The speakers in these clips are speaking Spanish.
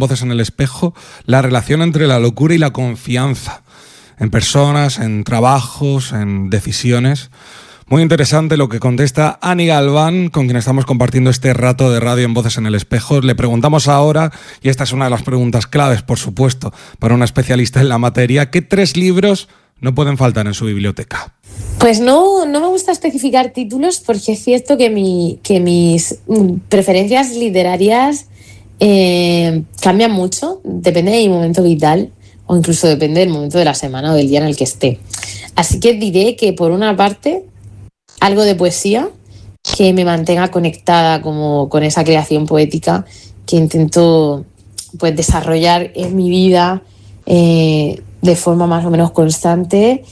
Voces en el Espejo la relación entre la locura y la confianza, en personas, en trabajos, en decisiones. Muy interesante lo que contesta Ani Galván, con quien estamos compartiendo este rato de radio en Voces en el Espejo. Le preguntamos ahora, y esta es una de las preguntas claves, por supuesto, para una especialista en la materia, ¿qué 3 libros no pueden faltar en su biblioteca? Pues no me gusta especificar títulos, porque es cierto que mis preferencias literarias cambian mucho, depende de mi momento vital o incluso depende del momento de la semana o del día en el que esté. Así que diré que, por una parte, algo de poesía que me mantenga conectada como con esa creación poética que intento pues desarrollar en mi vida de forma más o menos constante,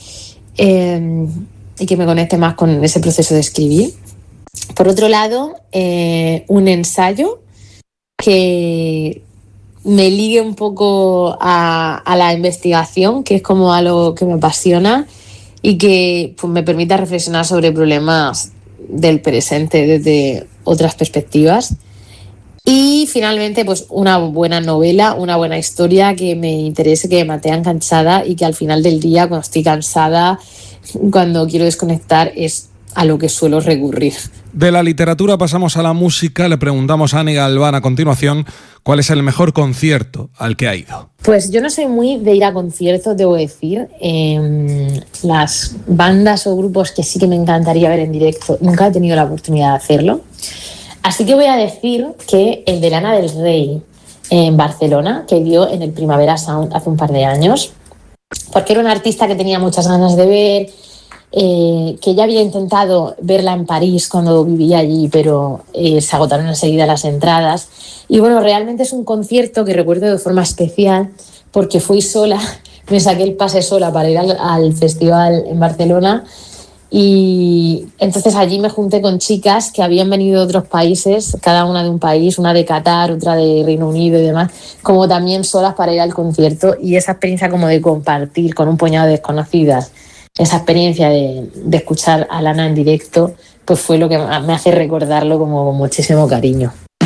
y que me conecte más con ese proceso de escribir. Por otro lado, un ensayo que me ligue un poco a la investigación, que es como algo que me apasiona y que pues, me permita reflexionar sobre problemas del presente desde otras perspectivas. Y finalmente, pues una buena novela, una buena historia que me interese, que me mantenga enganchada y que al final del día, cuando estoy cansada, cuando quiero desconectar, es a lo que suelo recurrir. De la literatura pasamos a la música. Le preguntamos a Ani Galván a continuación cuál es el mejor concierto al que ha ido. Pues yo no soy muy de ir a conciertos, debo decir. Las bandas o grupos que sí que me encantaría ver en directo, nunca he tenido la oportunidad de hacerlo. Así que voy a decir que el de Lana del Rey en Barcelona, que dio en el Primavera Sound hace un par de años, porque era una artista que tenía muchas ganas de ver, que ya había intentado verla en París cuando vivía allí, pero se agotaron enseguida las entradas. Y bueno, realmente es un concierto que recuerdo de forma especial porque fui sola, me saqué el pase sola para ir al festival en Barcelona. Y entonces allí me junté con chicas que habían venido de otros países, cada una de un país, una de Qatar, otra de Reino Unido y demás, como también solas para ir al concierto. Y esa experiencia como de compartir con un puñado de desconocidas, esa experiencia de escuchar a Lana en directo, pues fue lo que me hace recordarlo como con muchísimo cariño.